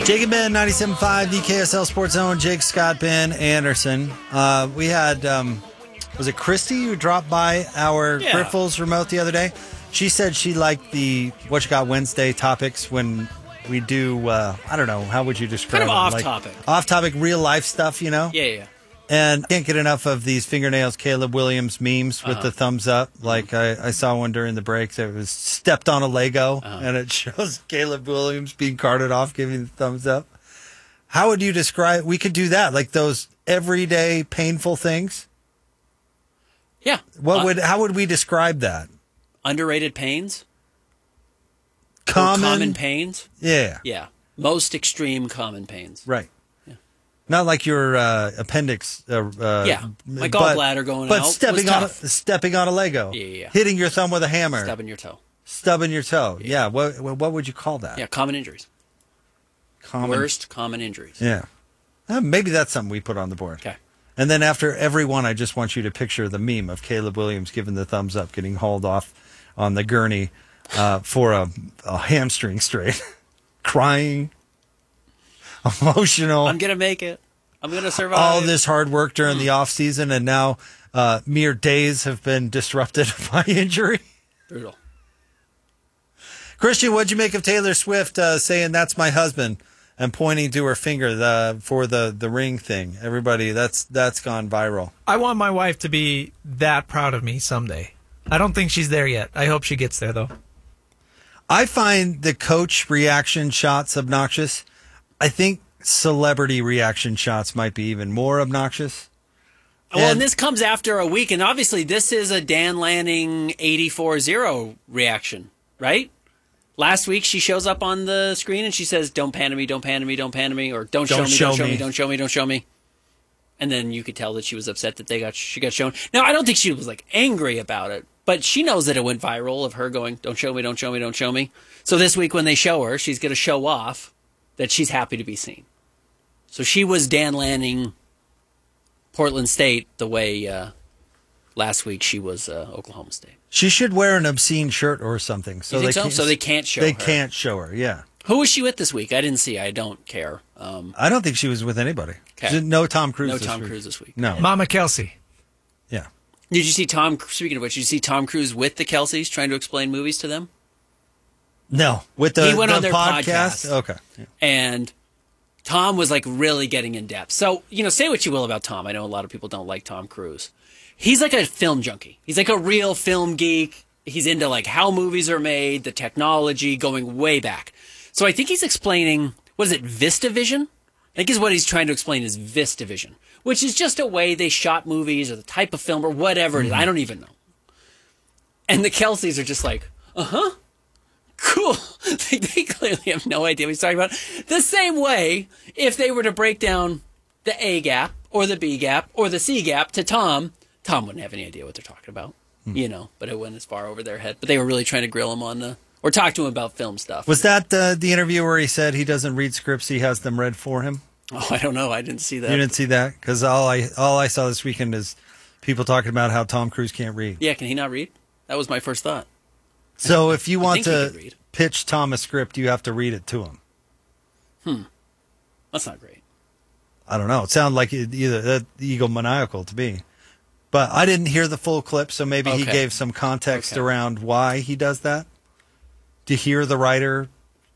Jake and Ben, 97.5, the KSL Sports Zone. Jake, Scott, Ben, Anderson. We had, was it Christy who dropped by our Griffles remote the other day? She said she liked the What You Got Wednesday topics when we do, I don't know, how would you describe it? Kind of off-topic. Off-topic, real-life stuff, you know? Yeah. And can't get enough of these fingernails Caleb Williams memes with the thumbs up. Like I saw one during the break that was stepped on a Lego, and it shows Caleb Williams being carted off, giving the thumbs up. How would you describe? We could do that, like those everyday painful things. Yeah. How would we describe that? Underrated pains. Common pains. Yeah. Yeah. Most extreme common pains. Right. Not like your appendix. My gallbladder going out. But stepping on a Lego. Yeah. Hitting your thumb with a hammer. Stubbing your toe. Yeah. What would you call that? Yeah, common injuries. Worst common injuries. Yeah. Maybe that's something we put on the board. Okay. And then after every one, I just want you to picture the meme of Caleb Williams giving the thumbs up, getting hauled off on the gurney for a hamstring strain, crying. Emotional. I'm going to make it. I'm going to survive. All this hard work during the off season, and now mere days have been disrupted by injury. Brutal. Christian, what'd you make of Taylor Swift saying "that's my husband" and pointing to her finger for the ring thing? Everybody, that's gone viral. I want my wife to be that proud of me someday. I don't think she's there yet. I hope she gets there, though. I find the coach reaction shots obnoxious. I think celebrity reaction shots might be even more obnoxious. And this comes after a week, and obviously this is a Dan Lanning 84-0 reaction, right? Last week she shows up on the screen and she says, "Don't pan to me, don't pan to me, don't pan to me," or "Don't show me, don't show me, don't show me, don't show me." And then you could tell that she was upset that she got shown. Now, I don't think she was like angry about it, but she knows that it went viral of her going, "Don't show me, don't show me, don't show me." So this week when they show her, she's going to show off that she's happy to be seen. So she was Dan Lanning, Portland State, the way last week she was Oklahoma State. She should wear an obscene shirt or something. So they can't show her. They can't show her, yeah. Who was she with this week? I didn't see. I don't care. I don't think she was with anybody. Okay. No Tom Cruise this week. No. Mama Kelsey. Yeah. Did you see speaking of which, did you see Tom Cruise with the Kelseys trying to explain movies to them? No. He went on their podcast? Okay. Yeah. And Tom was like really getting in depth. So, say what you will about Tom. I know a lot of people don't like Tom Cruise. He's like a film junkie. He's like a real film geek. He's into like how movies are made, the technology, going way back. So I think he's explaining, what is it, VistaVision? I think is what he's trying to explain is VistaVision, which is just a way they shot movies or the type of film or whatever it is. I don't even know. And the Kelseys are just like, cool. They clearly have no idea what he's talking about. The same way, if they were to break down the A gap or the B gap or the C gap to Tom wouldn't have any idea what they're talking about, but it went as far over their head. But they were really trying to grill him on or talk to him about film stuff. Was that the interview where he said he doesn't read scripts, he has them read for him? Oh, I don't know. I didn't see that. You didn't see that? Because all I saw this weekend is people talking about how Tom Cruise can't read. Yeah, can he not read? That was my first thought. So if you want to pitch Tom a script, you have to read it to him. That's not great. I don't know. It sounded like either egomaniacal to me. But I didn't hear the full clip, so maybe he gave some context around why he does that. To hear the writer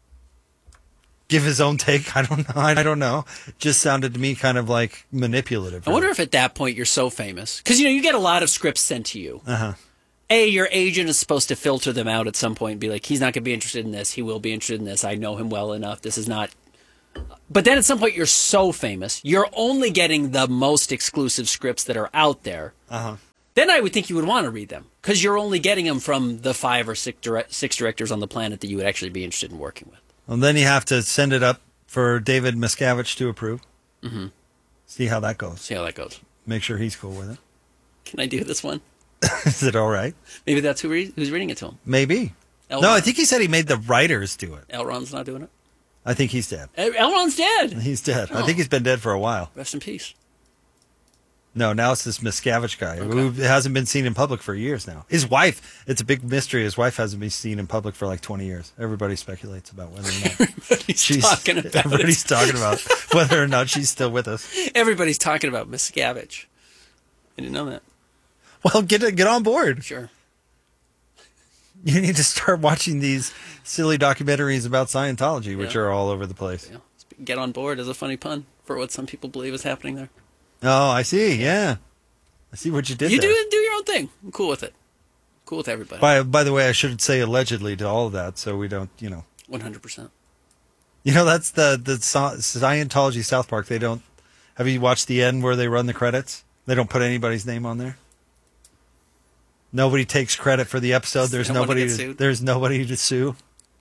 give his own take, I don't know. It just sounded to me kind of like manipulative. I wonder if at that point you're so famous. Because, you get a lot of scripts sent to you. Your agent is supposed to filter them out at some point and be like, he's not going to be interested in this. He will be interested in this. I know him well enough. This is not... But then at some point you're so famous, you're only getting the most exclusive scripts that are out there. Then I would think you would want to read them because you're only getting them from the 5 or 6 directors on the planet that you would actually be interested in working with. Well, then you have to send it up for David Miscavige to approve. See how that goes. Make sure he's cool with it. Can I do this one? Is it all right? Maybe that's who's reading it to him. Maybe. No, I think he said he made the writers do it. L. Ron's not doing it? I think he's dead. L. Ron's dead? He's dead. I think he's been dead for a while. Rest in peace. No, now it's this Miscavige guy who hasn't been seen in public for years now. His wife, it's a big mystery. His wife hasn't been seen in public for like 20 years. Everybody speculates about whether or not everybody's talking about whether or not she's still with us. Everybody's talking about Miscavige. I didn't know that. Well, get on board. Sure. You need to start watching these silly documentaries about Scientology, which are all over the place. Yeah. Get on board is a funny pun for what some people believe is happening there. Oh, I see. Yeah. I see what you did there. You do your own thing. I'm cool with it. Cool with everybody. By the way, I should say allegedly to all of that so we don't, 100%. That's the Scientology South Park. They don't. Have you watched the end where they run the credits? They don't put anybody's name on there. Nobody takes credit for the episode. There's nobody to sue.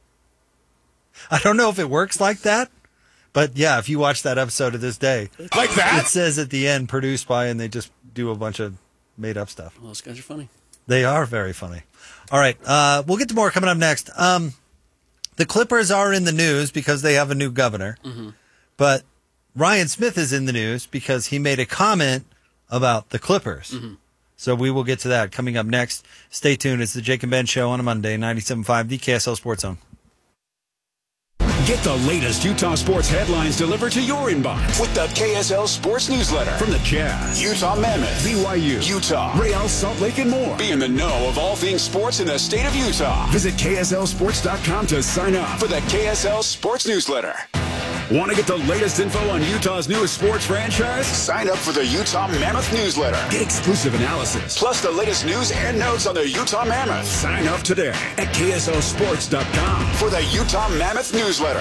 I don't know if it works like that. But yeah, if you watch that episode of this day, like that, it says at the end, produced by, and they just do a bunch of made up stuff. Well, those guys are funny. They are very funny. All right. We'll get to more coming up next. The Clippers are in the news because they have a new governor, but Ryan Smith is in the news because he made a comment about the Clippers. So we will get to that coming up next. Stay tuned. It's the Jake and Ben Show on a Monday, 97.5, the KSL Sports Zone. Get the latest Utah sports headlines delivered to your inbox with the KSL Sports Newsletter. From the Jazz, Utah Mammoth, BYU, Utah, Real Salt Lake, and more. Be in the know of all things sports in the state of Utah. Visit KSLSports.com to sign up for the KSL Sports Newsletter. Want to get the latest info on Utah's newest sports franchise? Sign up for the Utah Mammoth newsletter. Get exclusive analysis, plus the latest news and notes on the Utah Mammoth. Sign up today at KSLSports.com for the Utah Mammoth newsletter.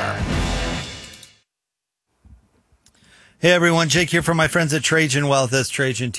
Hey everyone, Jake here from my friends at Trajan Wealth. That's Trajan,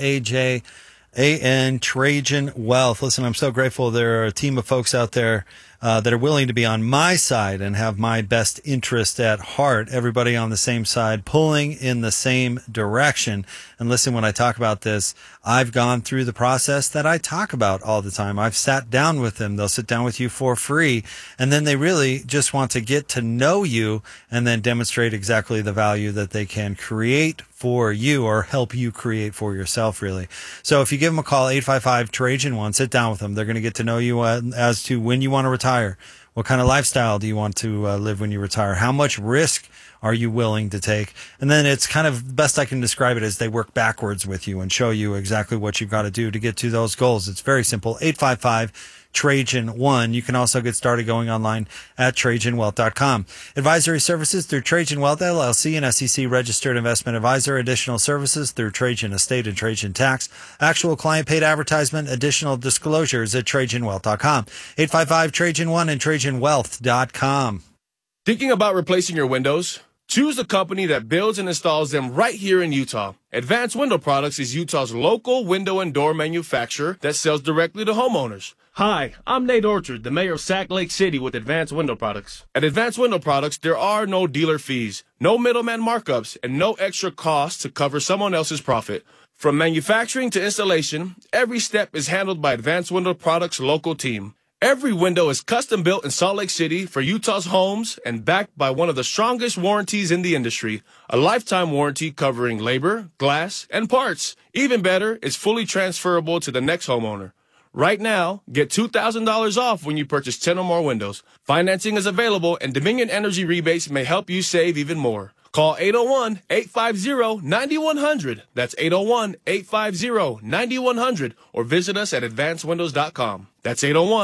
Trajan, Trajan Wealth. Listen, I'm so grateful there are a team of folks out there that are willing to be on my side and have my best interest at heart. Everybody on the same side, pulling in the same direction. And listen, when I talk about this, I've gone through the process that I talk about all the time. I've sat down with them. They'll sit down with you for free. And then they really just want to get to know you and then demonstrate exactly the value that they can create for you or help you create for yourself, really. So if you give them a call, 855-TRAJAN-1, sit down with them. They're going to get to know you as to when you want to retire. What kind of lifestyle do you want to live when you retire? How much risk are you willing to take? And then it's kind of, best I can describe it as they work backwards with you and show you exactly what you've got to do to get to those goals. It's very simple. 855-TRAJAN-1. You can also get started going online at TrajanWealth.com. Advisory services through Trajan Wealth LLC, an SEC registered investment advisor. Additional services through Trajan Estate and Trajan Tax. Actual client paid advertisement. Additional disclosures at TrajanWealth.com. 855-TRAJAN-1 and TrajanWealth.com. Thinking about replacing your windows? Choose a company that builds and installs them right here in Utah. Advanced Window Products is Utah's local window and door manufacturer that sells directly to homeowners. Hi, I'm Nate Orchard, the mayor of Sac Lake City with Advanced Window Products. At Advanced Window Products, there are no dealer fees, no middleman markups, and no extra costs to cover someone else's profit. From manufacturing to installation, every step is handled by Advanced Window Products' local team. Every window is custom built in Salt Lake City for Utah's homes and backed by one of the strongest warranties in the industry, a lifetime warranty covering labor, glass, and parts. Even better, it's fully transferable to the next homeowner. Right now, get $2,000 off when you purchase 10 or more windows. Financing is available and Dominion Energy rebates may help you save even more. Call 801-850-9100. That's 801-850-9100 or visit us at advancedwindows.com. That's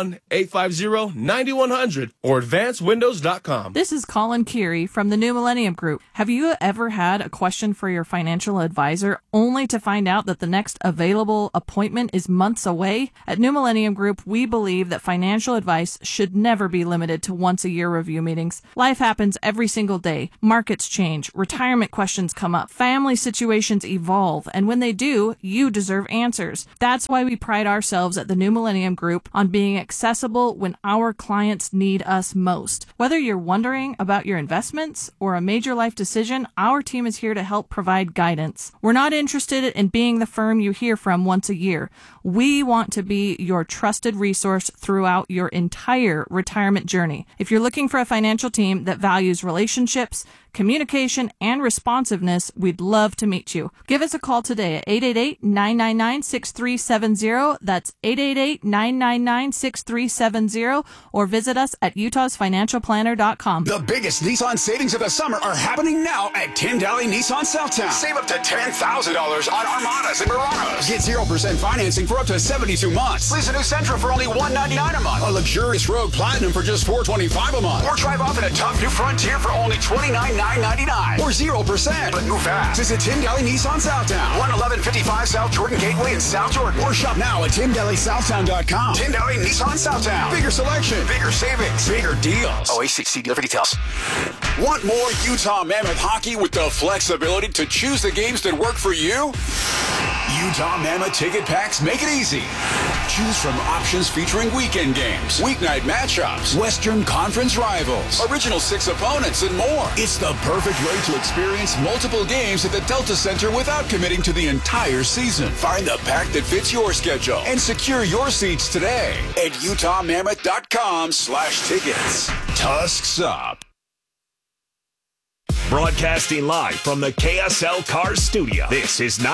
801-850-9100 or advancedwindows.com. This is Colin Keary from the New Millennium Group. Have you ever had a question for your financial advisor only to find out that the next available appointment is months away? At New Millennium Group, we believe that financial advice should never be limited to once-a-year review meetings. Life happens every single day. Markets change. Retirement questions come up. Family situations evolve. And when they do, you deserve answers. That's why we pride ourselves at the New Millennium Group on being accessible when our clients need us most. Whether you're wondering about your investments or a major life decision, our team is here to help provide guidance. We're not interested in being the firm you hear from once a year. We want to be your trusted resource throughout your entire retirement journey. If you're looking for a financial team that values relationships, communication, and responsiveness, we'd love to meet you. Give us a call today at 888-999-6370. That's 888-999-6370. Or visit us at utahsfinancialplanner.com. The biggest Nissan savings of the summer are happening now at Tim Daly Nissan Southtown. Save up to $10,000 on Armadas and Muranos. Get 0% financing for up to 72 months. Lease a new Sentra for only $199 a month. A luxurious Rogue Platinum for just $425 a month. Or drive off in a tough new Frontier for only $29,999. Or 0%. But move fast. Visit Tim Daly Nissan Southtown. 11155 South Jordan Gateway in South Jordan. Or shop now at TimDalySouthtown.com. Tim Daly Nissan Southtown. Bigger selection. Bigger savings. Bigger deals. OAC dealer for details. Want more Utah Mammoth hockey with the flexibility to choose the games that work for you? Utah Mammoth ticket packs make it easy. Choose from options featuring weekend games, weeknight matchups, Western Conference rivals, original 6 opponents, and more. It's the perfect way to experience multiple games at the Delta Center without committing to the entire season. Find the pack that fits your schedule and secure your seats today at utahmammoth.com/tickets. Tusks up. Broadcasting live from the KSL Cars Studio. This is